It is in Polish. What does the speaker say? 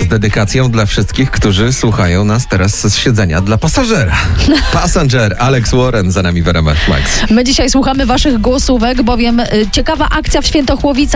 z dedykacją dla wszystkich, którzy słuchają nas teraz z siedzenia dla pasażera. Passenger, Alex Warren za nami w RMF Max. My dzisiaj słuchamy waszych głosówek, bowiem ciekawa akcja w Świętochłowicach.